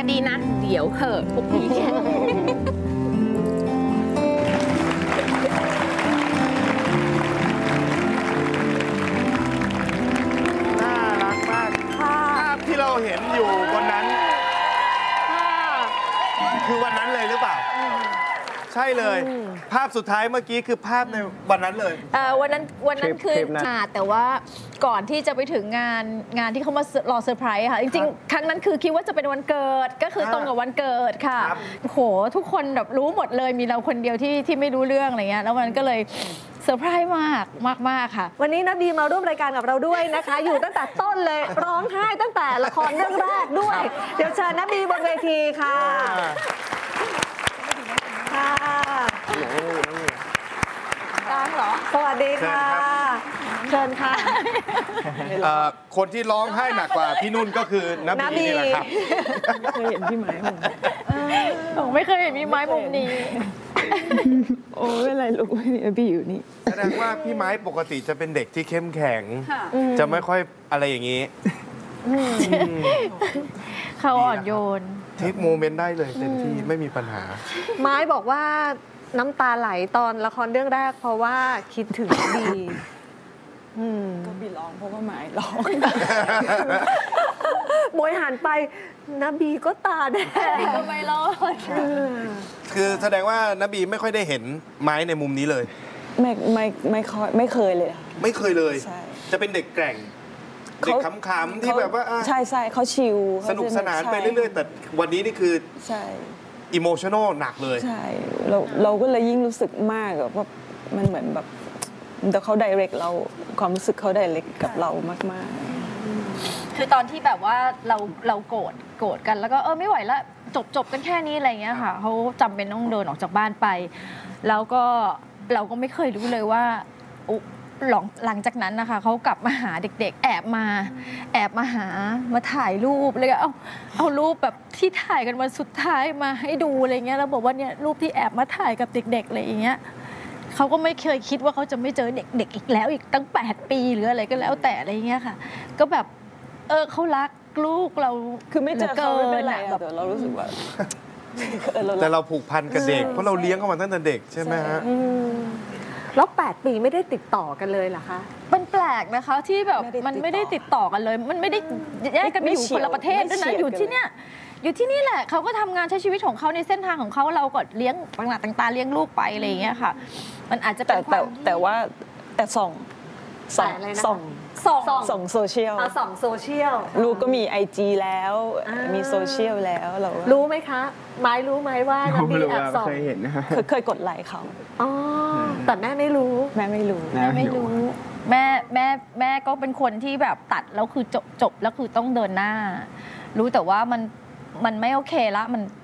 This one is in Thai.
ดีนะเดี๋ยวเถอะพวกพี่น่ารักมากภาพที่เราเห็นอยู่บนนั้นคือวันนั้นเลยหรือเปล่าใช่เลยภาพสุดท้ายเมื่อกี้คือภาพในวันนั้นเลยวันนั้นคือแต่ว่าก่อนที่จะไปถึงงานที่เขามารอเซอร์ไพรส์ค่ะจริงๆครั้งนั้นคือคิดว่าจะเป็นวันเกิดก็คือตรงกับวันเกิดค่ะโหทุกคนแบบรู้หมดเลยมีเราคนเดียวที่ไม่รู้เรื่องอะไรเงี้ยแล้วมันก็เลยเซอร์ไพรส์มากค่ะวันนี้นะบีมาร่วมรายการกับเราด้วยนะคะ อยู่ตั้งแต่ต้นเลยร้องไห้ตั้งแต่ละครเรื่องแรกด้วย เดี๋ยวเชิญนะบีบนเวทีค่ะกลางเหรอสวัสดีค่ะเชิญค่ะคนที่ร้องไห้หนักกว่าพี่นุ่นก็คือน้าบีนี่แหละครับเคยเห็นพี่ไม้ผมไม่เคยเห็นมีไม้มุมนี้โอ้ยอะไรลูกพี่อยู่นี่แสดงว่าพี่ไม้ปกติจะเป็นเด็กที่เข้มแข็งจะไม่ค่อยอะไรอย่างนี้เขาอ่อนโยนเทคโมเมนต์ได้เลยเต็มที่ไม่มีปัญหาไม้บอกว่าน้ำตาไหลตอนละครเรื่องแรกเพราะว่าคิดถึงบีก็บีร้องเพราะว่าหมายร้องบวยหันไปนะบีก็ตาแดงก็ไม่รอดคือแสดงว่าน้าบีไม่ค่อยได้เห็นไม้ในมุมนี้เลยไม่เคยเลยไม่เคยเลยจะเป็นเด็กแกร่งเด็กขำๆที่แบบว่าใช่เขาชิลสนุกสนานไปเรื่อยๆแต่วันนี้นี่คือใช่อิโมชันอลหนักเลยใช่เราก็เลยยิ่งรู้สึกมากว่ามันเหมือนแบบแต่เขาไดเรกเราความรู้สึกเขาไดเรกกับเรามากๆคือตอนที่แบบว่าเราโกรธกันแล้วก็ไม่ไหวแล้วจบกันแค่นี้อะไรเงี้ยค่ะเขาจำเป็นต้องเดินออกจากบ้านไปแล้วก็เราก็ไม่เคยรู้เลยว่าหลังจากนั้นนะคะเขากลับมาหาเด็กๆแอบมาหามาถ่ายรูปเลยเอารูปแบบที่ถ่ายกันวันสุดท้ายมาให้ดูอะไรเงี้ยแล้วบอกว่าเนี่ยรูปที่แอบมาถ่ายกับเด็กๆอะไรอย่างเงี้ยเขาก็ไม่เคยคิดว่าเขาจะไม่เจอเด็กๆอีกแล้วอีกตั้ง8 ปีหรืออะไรก็แล้วแต่อะไรเงี้ยค่ะก็แบบเขารักลูกเราคือไม่เจอเขาไม่เป็นไรแบบเรารู้สึกว่าแต่เราผูกพันกับเด็กเพราะเราเลี้ยงเขามาตั้งแต่เด็กใช่ไหมฮะแล้ว8 ปีไม่ได้ติดต่อกันเลยเหรอคะมันแปลกนะคะที่แบบมันไม่ได้ติดต่อกันเลยมันไม่ได้แยกกันไปอยู่คนละประเทศด้วยนะอยู่ที่นี่แหละเขาก็ทำงานใช้ชีวิตของเขาในเส้นทางของเขาเราก็เลี้ยงต่างๆเลี้ยงลูกไปอะไรอย่างเงี้ยค่ะมันอาจจะเป็นแต่ส่องโซเชียลส่องโซเชียลลูกก็มี IG แล้วมีโซเชียลแล้วเรารู้ไหมคะไม้รู้ไหมว่าน้ำบีแอบส่องเคยเห็นเคยกดไลค์เขาแต่แม่ไม่รู้แม่ก็เป็นคนที่แบบตัดแล้วคือจบแล้วคือต้องเดินหน้ารู้แต่ว่ามันไม่โอเคละ